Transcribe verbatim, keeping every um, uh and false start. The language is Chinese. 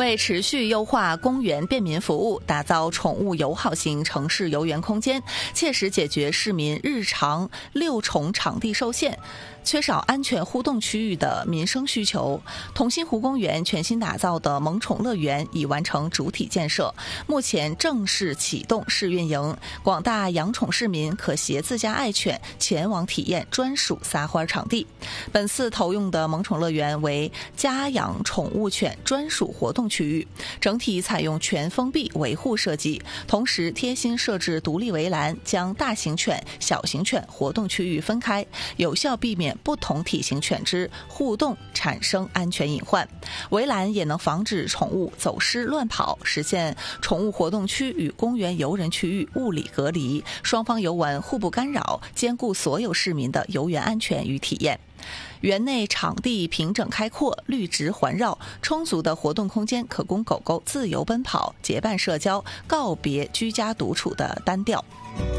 为持续优化公园便民服务，打造宠物友好型城市游园空间，切实解决市民日常遛宠场地受限、缺少安全互动区域的民生需求。同心湖公园全新打造的萌宠乐园已完成主体建设，目前正式启动试运营，广大养宠市民可携自家爱犬前往体验专属撒欢场地。本次投用的萌宠乐园为家养宠物犬专属活动区域，整体采用全封闭维护设计，同时贴心设置独立围栏，将大型犬、小型犬活动区域分开，有效避免不同体型犬只互动产生安全隐患。围栏也能防止宠物走失乱跑，实现宠物活动区与公园游人区域物理隔离，双方游玩互不干扰，兼顾所有市民的游园安全与体验。园内场地平整开阔，绿植环绕，充足的活动空间可供狗狗自由奔跑、结伴社交，告别居家独处的单调。